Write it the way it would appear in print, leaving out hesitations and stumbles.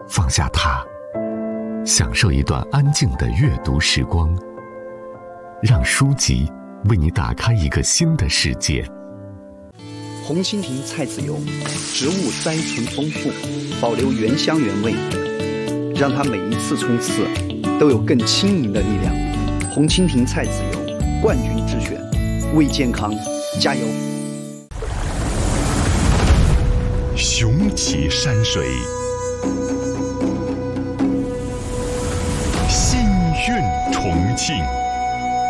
放下它，享受一段安静的阅读时光，让书籍为你打开一个新的世界。 红蜻蜓菜籽油，植物甾醇丰富，保留原香原味，让它每一次冲刺都有更轻盈的力量。红蜻蜓菜籽油，冠军之选，为健康加油！ 雄奇山水，心韵重庆。